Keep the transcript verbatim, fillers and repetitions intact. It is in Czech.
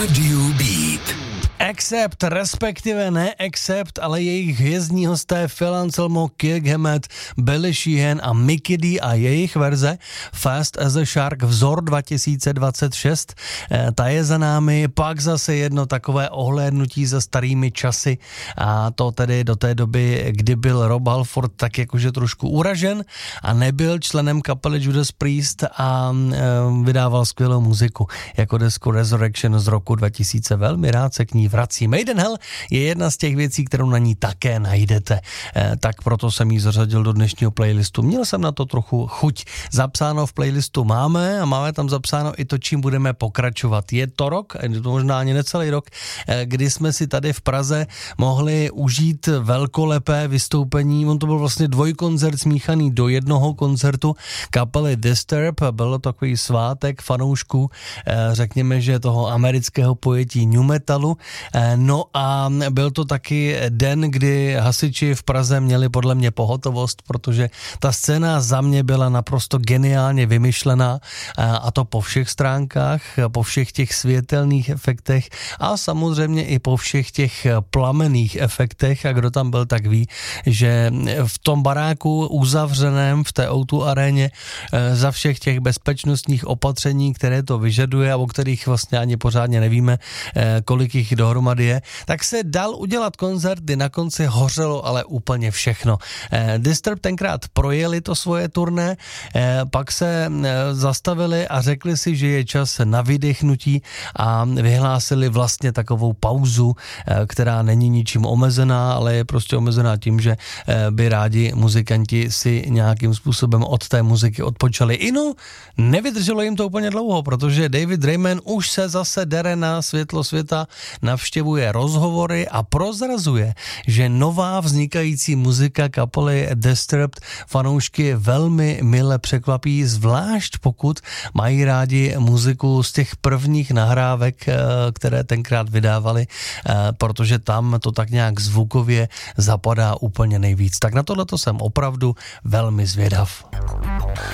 Radio Beat. Accept, respektive ne Accept, ale jejich hvězdní hosté Phil Anselmo, Kirk Hammett, Billy Sheehan a Mikkey D a jejich verze Fast as a Shark vzor dva tisíce dvacet šest. E, ta je za námi, pak zase jedno takové ohlédnutí za starými časy a to tedy do té doby, kdy byl Rob Halford tak jakože trošku uražen a nebyl členem kapely Judas Priest a e, vydával skvělou muziku jako desku Resurrection z roku dva tisíce. Velmi rád se k ní vrací. Made in Hell je jedna z těch věcí, kterou na ní také najdete. E, tak proto jsem ji zařadil do dnešního playlistu. Měl jsem na to trochu chuť. Zapsáno v playlistu máme a máme tam zapsáno i to, čím budeme pokračovat. Je to rok, je to možná ani necelý rok, e, kdy jsme si tady v Praze mohli užít velkolepé vystoupení. On to byl vlastně dvojkoncert smíchaný do jednoho koncertu kapely Disturb. Byl to takový svátek fanoušků, e, řekněme, že toho amerického pojetí new metalu. No a byl to taky den, kdy hasiči v Praze měli podle mě pohotovost, protože ta scéna za mě byla naprosto geniálně vymyšlená a to po všech stránkách, po všech těch světelných efektech a samozřejmě i po všech těch plamenných efektech a kdo tam byl, tak ví, že v tom baráku uzavřeném v té ó dva aréně za všech těch bezpečnostních opatření, které to vyžaduje a o kterých vlastně ani pořádně nevíme, kolik jich dohromady je, tak se dal udělat koncert, kdy na konci hořelo ale úplně všechno. Eh, Disturb tenkrát projeli to svoje turné, eh, pak se eh, zastavili a řekli si, že je čas na vydechnutí a vyhlásili vlastně takovou pauzu, eh, která není ničím omezená, ale je prostě omezená tím, že eh, by rádi muzikanti si nějakým způsobem od té muziky odpočali. Inu, nevydrželo jim to úplně dlouho, protože David Draiman už se zase dere na světlo světa, navštěvuje rozhovory a prozrazuje, že nová vznikající muzika kapely Disturbed fanoušky velmi mile překvapí, zvlášť pokud mají rádi muziku z těch prvních nahrávek, které tenkrát vydávali, protože tam to tak nějak zvukově zapadá úplně nejvíc. Tak na tohleto jsem opravdu velmi zvědav.